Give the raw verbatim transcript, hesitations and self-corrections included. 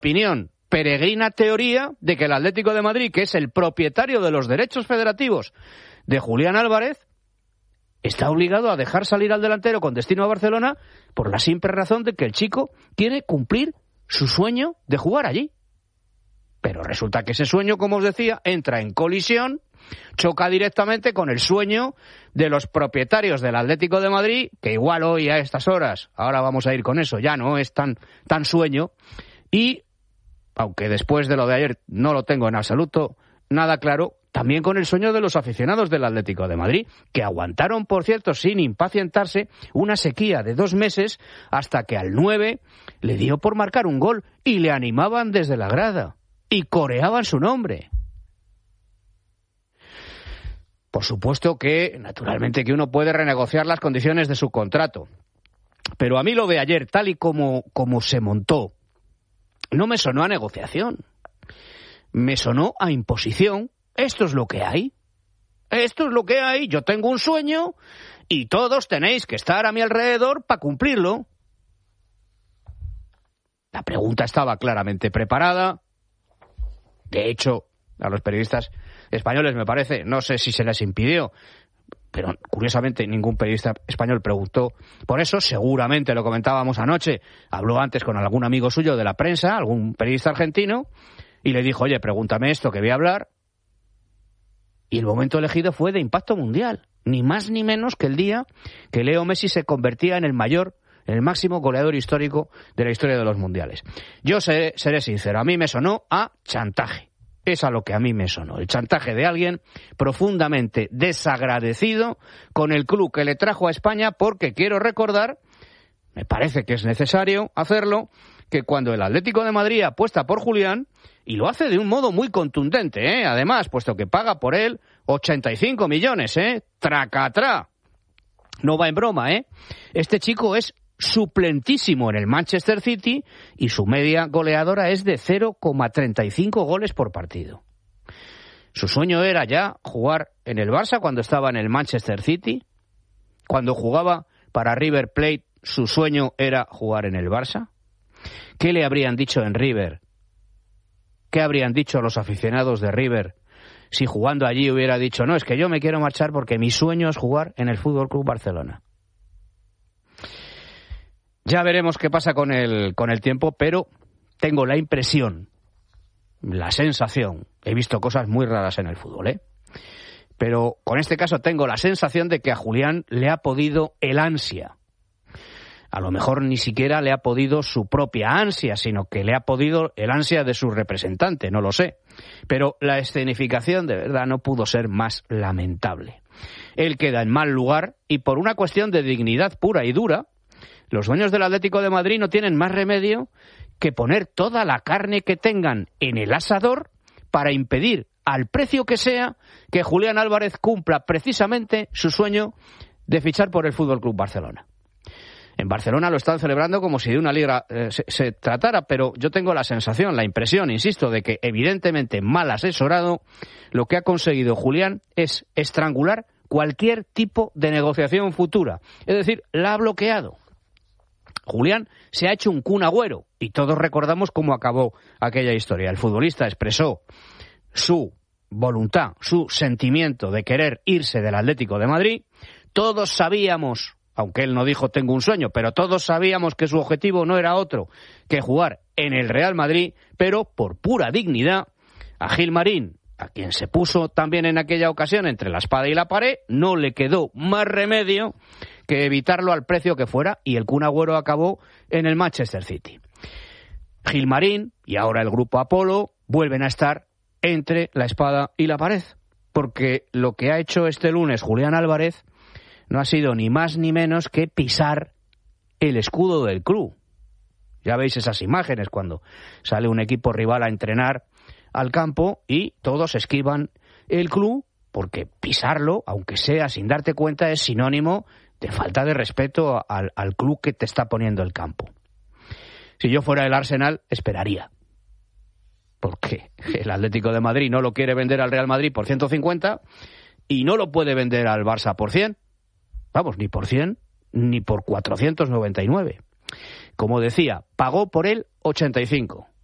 opinión, peregrina teoría de que el Atlético de Madrid, que es el propietario de los derechos federativos de Julián Álvarez, está obligado a dejar salir al delantero con destino a Barcelona por la simple razón de que el chico quiere cumplir su sueño de jugar allí. Pero resulta que ese sueño, como os decía, entra en colisión, choca directamente con el sueño de los propietarios del Atlético de Madrid, que igual hoy a estas horas, ahora vamos a ir con eso, ya no es tan, tan sueño, y aunque después de lo de ayer no lo tengo en absoluto nada claro, también con el sueño de los aficionados del Atlético de Madrid, que aguantaron, por cierto, sin impacientarse, una sequía de dos meses hasta que al nueve le dio por marcar un gol y le animaban desde la grada y coreaban su nombre. Por supuesto que, naturalmente, que uno puede renegociar las condiciones de su contrato, pero a mí lo de ayer, tal y como, como se montó, no me sonó a negociación, me sonó a imposición. Esto es lo que hay, esto es lo que hay, yo tengo un sueño y todos tenéis que estar a mi alrededor para cumplirlo. La pregunta estaba claramente preparada, de hecho, a los periodistas españoles, me parece, no sé si se les impidió, pero curiosamente ningún periodista español preguntó por eso. Seguramente lo comentábamos anoche, habló antes con algún amigo suyo de la prensa, algún periodista argentino, y le dijo, oye, pregúntame esto que voy a hablar. Y el momento elegido fue de impacto mundial, ni más ni menos que el día que Leo Messi se convertía en el mayor, en el máximo goleador histórico de la historia de los mundiales. Yo seré, seré sincero, a mí me sonó a chantaje. Es a lo que a mí me sonó, el chantaje de alguien profundamente desagradecido con el club que le trajo a España, porque quiero recordar, me parece que es necesario hacerlo, que cuando el Atlético de Madrid apuesta por Julián, y lo hace de un modo muy contundente, ¿eh? Además, puesto que paga por él ochenta y cinco millones, ¿eh? Tracatrá. No va en broma, ¿eh? Este chico es suplentísimo en el Manchester City y su media goleadora es de cero coma treinta y cinco goles por partido. Su sueño era ya jugar en el Barça cuando estaba en el Manchester City. Cuando jugaba para River Plate, su sueño era jugar en el Barça. ¿Qué le habrían dicho en River? ¿Qué habrían dicho los aficionados de River si jugando allí hubiera dicho, no, es que yo me quiero marchar porque mi sueño es jugar en el F C Barcelona? Ya veremos qué pasa con el, con el tiempo, pero tengo la impresión, la sensación, he visto cosas muy raras en el fútbol, ¿eh? Pero con este caso tengo la sensación de que a Julián le ha podido el ansia. A lo mejor ni siquiera le ha podido su propia ansia, sino que le ha podido el ansia de su representante, no lo sé. Pero la escenificación de verdad no pudo ser más lamentable. Él queda en mal lugar y por una cuestión de dignidad pura y dura, los dueños del Atlético de Madrid no tienen más remedio que poner toda la carne que tengan en el asador para impedir, al precio que sea, que Julián Álvarez cumpla precisamente su sueño de fichar por el F C Barcelona. En Barcelona lo están celebrando como si de una liga eh, se, se tratara, pero yo tengo la sensación, la impresión, insisto, de que evidentemente mal asesorado, lo que ha conseguido Julián es estrangular cualquier tipo de negociación futura. Es decir, la ha bloqueado. Julián se ha hecho un Kun Agüero y todos recordamos cómo acabó aquella historia. El futbolista expresó su voluntad, su sentimiento de querer irse del Atlético de Madrid. Todos sabíamos, aunque él no dijo tengo un sueño, pero todos sabíamos que su objetivo no era otro que jugar en el Real Madrid, pero por pura dignidad, a Gilmarín, a quien se puso también en aquella ocasión entre la espada y la pared, no le quedó más remedio que evitarlo al precio que fuera, y el Kun Agüero acabó en el Manchester City. Gilmarín y ahora el grupo Apolo vuelven a estar entre la espada y la pared, porque lo que ha hecho este lunes Julián Álvarez no ha sido ni más ni menos que pisar el escudo del club. Ya veis esas imágenes cuando sale un equipo rival a entrenar al campo y todos esquivan el club, porque pisarlo, aunque sea sin darte cuenta, es sinónimo de falta de respeto al, al club que te está poniendo el campo. Si yo fuera el Arsenal, esperaría. Porque el Atlético de Madrid no lo quiere vender al Real Madrid por ciento cincuenta y no lo puede vender al Barça por cien. Vamos, ni por cien, ni por cuatrocientos noventa y nueve. Como decía, pagó por él ochenta y cinco.